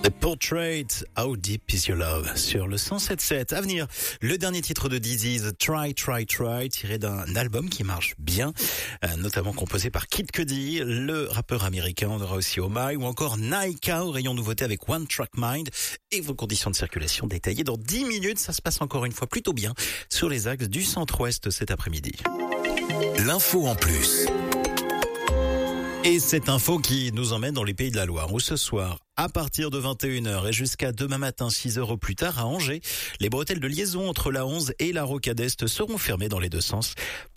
The Portrait, How Deep Is Your Love sur le 107.7. À venir, le dernier titre de Disease, Try, Try, Try, tiré d'un album qui marche bien, notamment composé par Kid Cudi, le rappeur américain. On aura aussi Oh My ou encore Naika au rayon nouveauté avec One Track Mind et vos conditions de circulation détaillées dans 10 minutes. Ça se passe encore une fois plutôt bien sur les axes du centre-ouest cet après-midi. L'info en plus. Et cette info qui nous emmène dans les Pays de la Loire, où ce soir, à partir de 21h et jusqu'à demain matin 6h au plus tard à Angers, les bretelles de liaison entre la 11 et la Rocade Est seront fermées dans les deux sens.